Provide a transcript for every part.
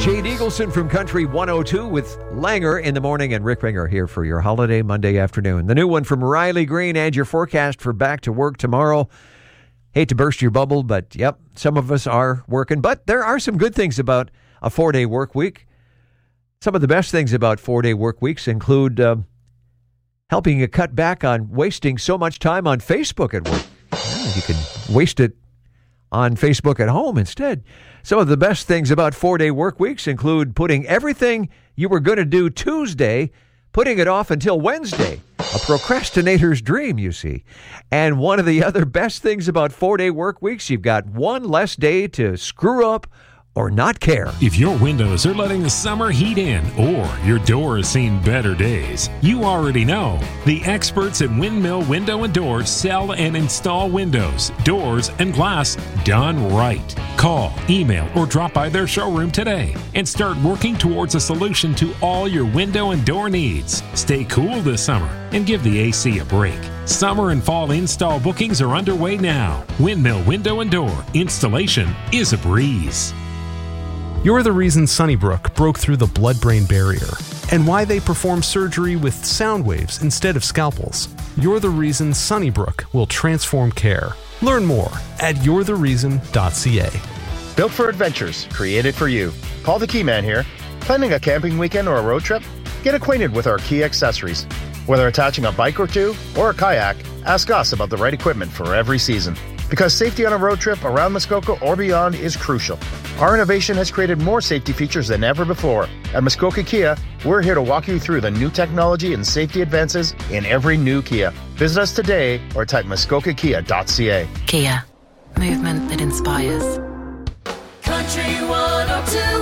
Jade Eagleson from Country 102 with Langer in the morning, and Rick Ringer here for your holiday Monday afternoon. The new one from Riley Green and your forecast for back to work tomorrow. Hate to burst your bubble, but yep, some of us are working. But there are some good things about a 4-day work week. Some of the best things about 4-day work weeks include helping you cut back on wasting so much time on Facebook at work. Well, you can waste it on Facebook at home instead. Some of the best things about 4-day work weeks include putting everything you were going to do Tuesday, putting it off until Wednesday. A procrastinator's dream, you see. And one of the other best things about 4-day work weeks, you've got one less day to screw up or not care. If your windows are letting the summer heat in or your door has seen better days, you already know. The experts at Windmill Window and Doors sell and install windows, doors, and glass done right. Call, email, or drop by their showroom today and start working towards a solution to all your window and door needs. Stay cool this summer and give the AC a break. Summer and fall install bookings are underway now. Windmill Window and Door installation is a breeze. You're the reason Sunnybrook broke through the blood-brain barrier and why they perform surgery with sound waves instead of scalpels. You're the reason Sunnybrook will transform care. Learn more at you'rethereason.ca. Built for adventures, created for you. Paul the Keyman here. Planning a camping weekend or a road trip? Get acquainted with our key accessories. Whether attaching a bike or two or a kayak, ask us about the right equipment for every season. Because safety on a road trip around Muskoka or beyond is crucial. Our innovation has created more safety features than ever before. At Muskoka Kia, we're here to walk you through the new technology and safety advances in every new Kia. Visit us today or type muskokakia.ca. Kia, movement that inspires. Country 102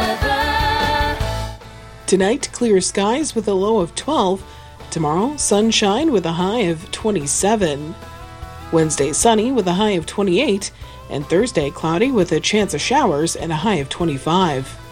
weather. Tonight, clear skies with a low of 12. Tomorrow, sunshine with a high of 27. Wednesday, sunny with a high of 28. And Thursday, cloudy with a chance of showers and a high of 25.